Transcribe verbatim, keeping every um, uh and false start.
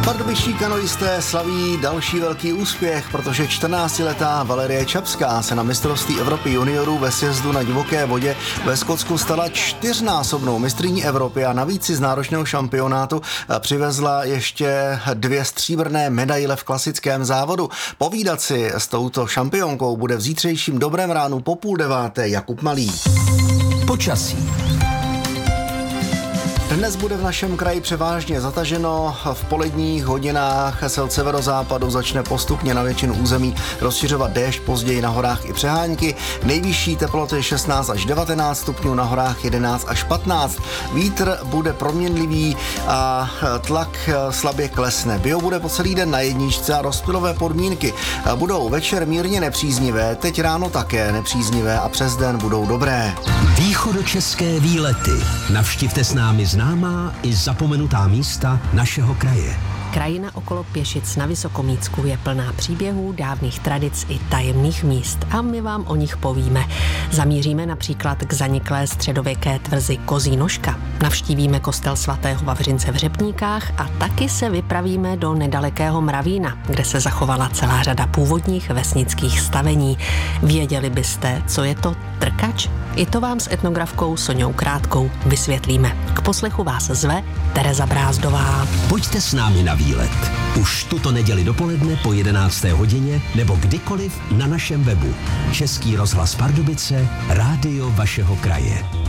Pardubičtí kanoisté slaví další velký úspěch, protože čtrnáctiletá Valerie Čapská se na mistrovství Evropy juniorů ve sjezdu na divoké vodě ve Skotsku stala čtyřnásobnou mistryní Evropy a navíc si z náročného šampionátu přivezla ještě dvě stříbrné medaile v klasickém závodu. Povídat si s touto šampionkou bude v zítřejším Dobrém ránu po půl deváté Jakub Malý. Počasí. Dnes bude v našem kraji převážně zataženo. V poledních hodinách se od severozápadu začne postupně na většinu území rozšiřovat déšť, později na horách i přehánky. Nejvyšší teploty šestnáct až devatenáct stupňů, na horách jedenáct až patnáct. Vítr bude proměnlivý a tlak slabě klesne. Bio bude po celý den na jedničce a rozptylové podmínky budou večer mírně nepříznivé, teď ráno také nepříznivé a přes den budou dobré. Východočeské výlety. Navštivte s námi známá i zapomenutá místa našeho kraje. Krajina okolo Pěšic na Vysokomícku je plná příběhů, dávných tradic i tajemných míst a my vám o nich povíme. Zamíříme například k zaniklé středověké tvrzi Kozí nožka, navštívíme kostel svatého Vavřince v Řepníkách a taky se vypravíme do nedalekého Mravína, kde se zachovala celá řada původních vesnických stavení. Věděli byste, co je to trkač? I to vám s etnografkou Soňou Krátkou vysvětlíme. K poslechu vás zve Tereza Brázdová. Pojďte s námi na výlet. Už tuto neděli dopoledne po jedenácté hodině nebo kdykoliv na našem webu. Český rozhlas Pardubice, rádio vašeho kraje.